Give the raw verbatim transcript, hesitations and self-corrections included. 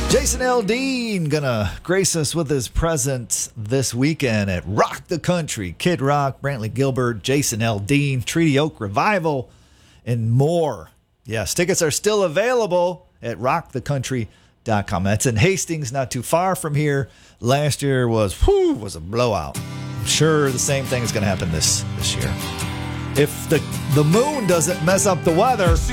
Jason Aldean gonna grace us with his presence this weekend at Rock the Country. Kid Rock, Brantley Gilbert, Jason Aldean, Treaty Oak Revival, and more. Yes, tickets are still available at rock the country dot com. That's in Hastings, not too far from here. Last year was whew, was a blowout. I'm sure the same thing is going to happen this this year. If the the moon doesn't mess up the weather,